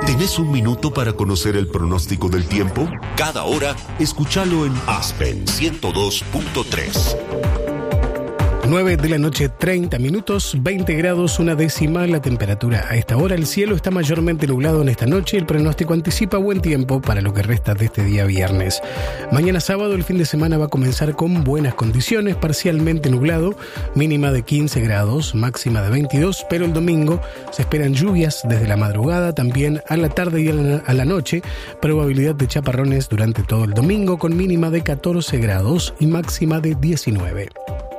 ¿Tenés un minuto para conocer el pronóstico del tiempo? Cada hora, escúchalo en Aspen 102.3. 9 de la noche, 30 minutos, 20 grados, una décima la temperatura. A esta hora el cielo está mayormente nublado en esta noche y el pronóstico anticipa buen tiempo para lo que resta de este día viernes. Mañana sábado el fin de semana va a comenzar con buenas condiciones, parcialmente nublado, mínima de 15 grados, máxima de 22, pero el domingo se esperan lluvias desde la madrugada, también a la tarde y a la noche, probabilidad de chaparrones durante todo el domingo con mínima de 14 grados y máxima de 19.